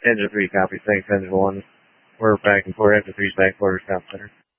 Engine 3 copy. Thanks, Engine 1. We're back and forth. Engine 3's back quarters, South Center.